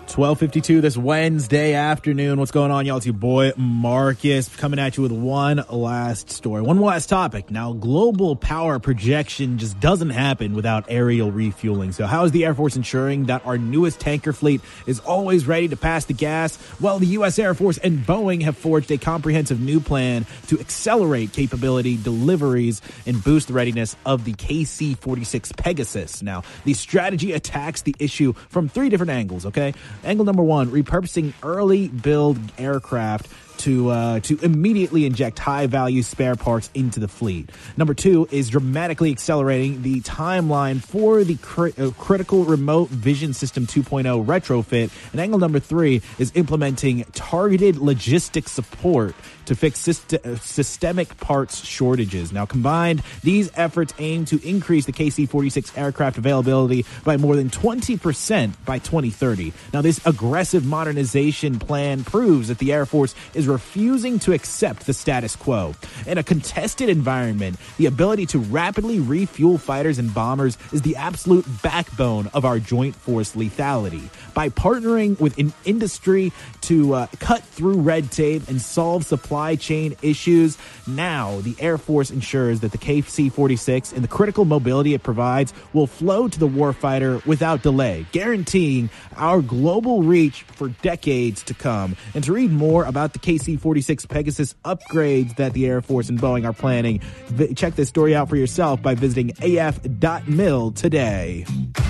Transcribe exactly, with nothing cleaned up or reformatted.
twelve fifty-two this Wednesday afternoon. What's going on, y'all? It's your boy Marcus coming at you with one last story, one last topic. Now, global power projection just doesn't happen without aerial refueling. So how is the Air Force ensuring that our newest tanker fleet is always ready to pass the gas? Well, the U S Air Force and Boeing have forged a comprehensive new plan to accelerate capability deliveries and boost the readiness of the K C forty-six Pegasus. Now, the strategy attacks the issue from three different angles, okay? Angle number one, repurposing early build aircraft to uh, to immediately inject high-value spare parts into the fleet. Number two is dramatically accelerating the timeline for the cri- uh, critical remote vision system two point oh retrofit. And angle number three is implementing targeted logistics support to fix syst- uh, systemic parts shortages. Now, combined, these efforts aim to increase the K C forty-six aircraft availability by more than twenty percent by twenty thirty. Now, this aggressive modernization plan proves that the Air Force is refusing to accept the status quo. In a contested environment, the ability to rapidly refuel fighters and bombers is the absolute backbone of our joint force lethality. By partnering with an industry to uh, cut through red tape and solve supply chain issues, now the Air Force ensures that the K C forty-six and the critical mobility it provides will flow to the warfighter without delay, guaranteeing our global reach for decades to come. And to read more about the K C forty-six Pegasus upgrades that the Air Force and Boeing are planning, check this story out for yourself by visiting A F dot mil today.